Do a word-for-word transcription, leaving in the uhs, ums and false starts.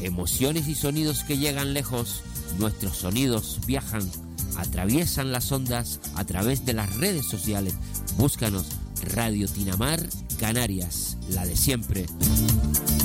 Emociones y sonidos que llegan lejos. Nuestros sonidos viajan, atraviesan las ondas a través de las redes sociales. Búscanos, Radio Tinamar Canarias, la de siempre.